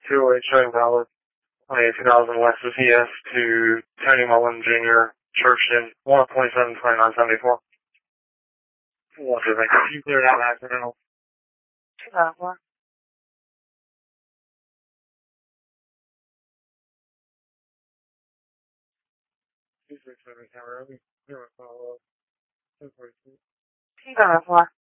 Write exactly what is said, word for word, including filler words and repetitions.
two oh eight showing valid. twenty-eight two thousand Lexus E S to Tony Mullen Junior Church in one twenty-seven twenty-nine seventy-four. One two, thank you. You cleared out accidental. two oh four. two six seven camera. Zero follow up. two forty-two. two oh four.